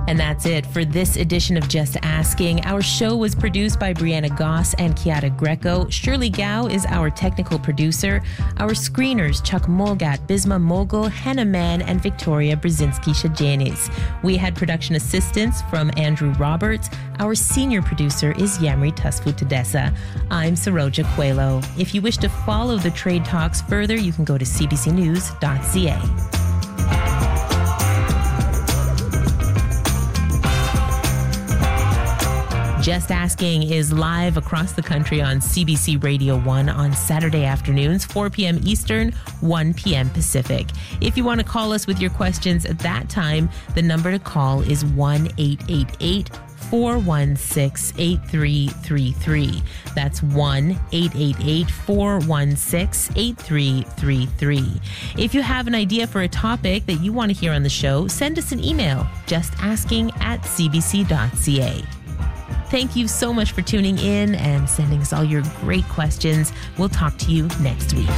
And that's it for this edition of Just Asking. Our show was produced by Brianna Goss and Kiara Greco. Shirley Gao is our technical producer. Our screeners, Chuck Molgat, Bisma Mogul, Hannah Mann, and Victoria Brzezinski-Shajanis. We had production assistance from Andrew Roberts. Our senior producer is Yamri Tasfu-Tadessa. I'm Saroja Coelho. If you wish to follow the trade talks further, you can go to cbcnews.ca. Just Asking is live across the country on CBC Radio 1 on Saturday afternoons, 4 p.m. Eastern, 1 p.m. Pacific. If you want to call us with your questions at that time, the number to call is 1-888-416-8333. That's 1-888-416-8333. If you have an idea for a topic that you want to hear on the show, send us an email, justasking@cbc.ca. Thank you so much for tuning in and sending us all your great questions. We'll talk to you next week.